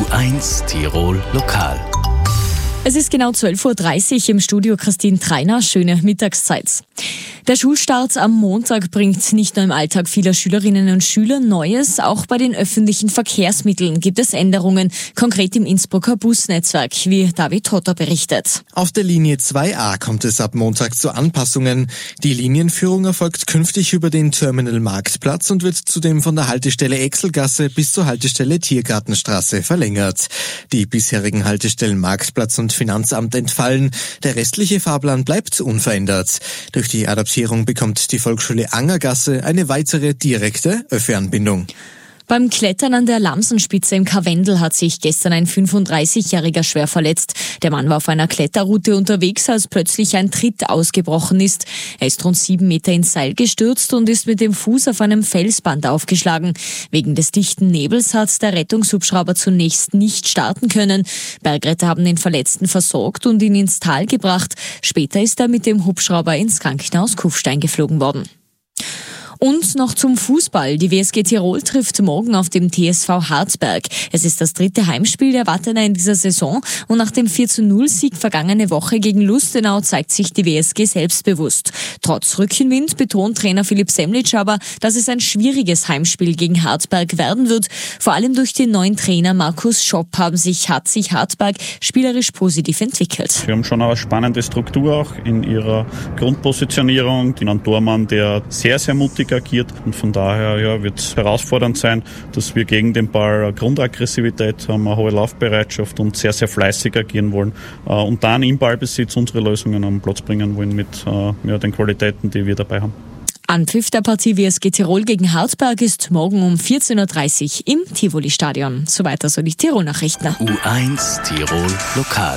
U1 Tirol Lokal. Es ist genau 12.30 Uhr im Studio. Christine Treiner, schöne Mittagszeit. Der Schulstart am Montag bringt nicht nur im Alltag vieler Schülerinnen und Schüler Neues, auch bei den öffentlichen Verkehrsmitteln gibt es Änderungen, konkret im Innsbrucker Busnetzwerk, wie David Hotter berichtet. Auf der Linie 2a kommt es ab Montag zu Anpassungen. Die Linienführung erfolgt künftig über den Terminal Marktplatz und wird zudem von der Haltestelle Exelgasse bis zur Haltestelle Tiergartenstraße verlängert. Die bisherigen Haltestellen Marktplatz und Finanzamt entfallen. Der restliche Fahrplan bleibt unverändert. Durch die Adaptierung bekommt die Volksschule Angergasse eine weitere direkte ÖV-Anbindung. Beim Klettern an der Lamsenspitze im Karwendel hat sich gestern ein 35-Jähriger schwer verletzt. Der Mann war auf einer Kletterroute unterwegs, als plötzlich ein Tritt ausgebrochen ist. Er ist rund 7 Meter ins Seil gestürzt und ist mit dem Fuß auf einem Felsband aufgeschlagen. Wegen des dichten Nebels hat der Rettungshubschrauber zunächst nicht starten können. Bergretter haben den Verletzten versorgt und ihn ins Tal gebracht. Später ist er mit dem Hubschrauber ins Krankenhaus Kufstein geflogen worden. Und noch zum Fußball. Die WSG Tirol trifft morgen auf dem TSV Hartberg. Es ist das 3. Heimspiel der Wattener in dieser Saison und nach dem 4:0-Sieg vergangene Woche gegen Lustenau zeigt sich die WSG selbstbewusst. Trotz Rückenwind betont Trainer Philipp Semlitsch aber, dass es ein schwieriges Heimspiel gegen Hartberg werden wird. Vor allem durch den neuen Trainer Markus Schopp hat sich Hartberg spielerisch positiv entwickelt. Wir haben schon eine spannende Struktur auch in ihrer Grundpositionierung. Einen Tormann, der sehr, sehr mutig agiert und von daher wird es herausfordernd sein, dass wir gegen den Ball eine Grundaggressivität haben, eine hohe Laufbereitschaft und sehr, sehr fleißig agieren wollen und dann im Ballbesitz unsere Lösungen am Platz bringen wollen mit den Qualitäten, die wir dabei haben. Anpfiff der Partie WSG Tirol gegen Hartberg ist morgen um 14:30 Uhr im Tivoli-Stadion. Soweit also die Tirol-Nachrichten. U1 Tirol Lokal.